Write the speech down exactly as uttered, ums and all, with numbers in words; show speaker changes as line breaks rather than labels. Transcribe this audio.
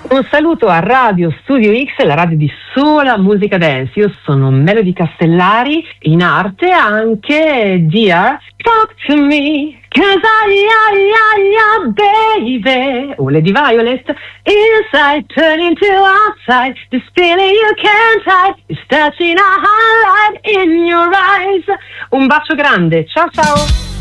Un saluto a Radio Studio X, la radio di sola musica dance. Io sono Melody Castellari, in arte anche Dear Talk to Me, cause I, I, I, I, baby. O Lady Violet, inside turning to outside, this feeling you can't hide is touching a highlight in your eyes. Un bacio grande, ciao ciao.